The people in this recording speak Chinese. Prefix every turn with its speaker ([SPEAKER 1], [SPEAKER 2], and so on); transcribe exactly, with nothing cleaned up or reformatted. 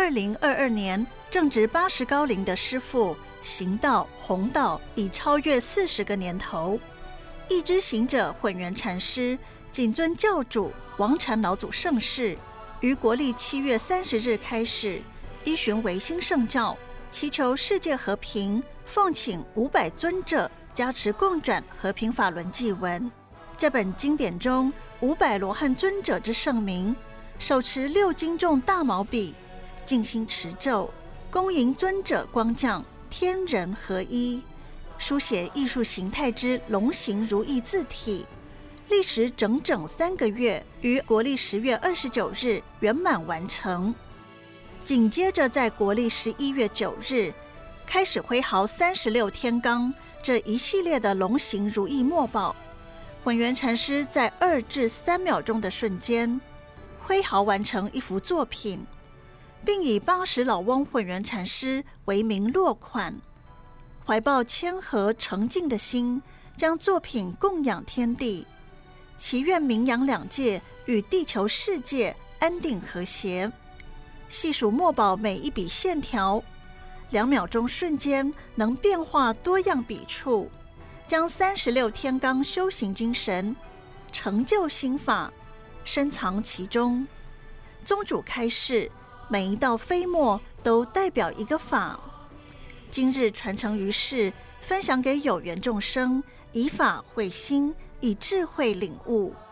[SPEAKER 1] 二零二二年正值八十高龄的师父行道弘道已超越四十个年头，一支行者混元禅师谨遵教主王禅老祖圣誓，于国历七月三十日开始依循维新圣教，祈求世界和平，奉请五百尊者加持共转和平法轮祭文。这本经典中五百罗汉尊者之圣名，手持六斤重大毛笔，静心持咒，恭迎尊者光降，天人合一，书写艺术形态之龙行如意字体，历时整整三个月，于国历十月二十九日圆满完成。紧接着在国历十一月九日开始挥毫三十六天罡这一系列的龙行如意墨宝。混元禅师在二至三秒钟的瞬间挥毫完成一幅作品，并以八十老翁混元禅师为名落款，怀抱谦和诚敬的心，将作品供养天地，祈愿名扬两界与地球世界安定和谐。细数墨宝每一笔线条，两秒钟瞬间能变化多样笔触，将三十六天罡修行精神成就心法深藏其中。宗主开示，每一道飞墨都代表一个法，今日传承于世，分享给有缘众生，以法会心，以智慧领悟。